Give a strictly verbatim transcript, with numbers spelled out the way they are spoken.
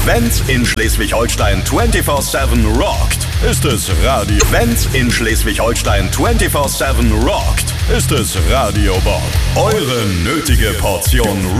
Wenn's in Schleswig-Holstein vierundzwanzig sieben rockt, ist es Radio. Wenn's in Schleswig-Holstein vierundzwanzig sieben rockt, ist es Radio Bob. Eure nötige Portion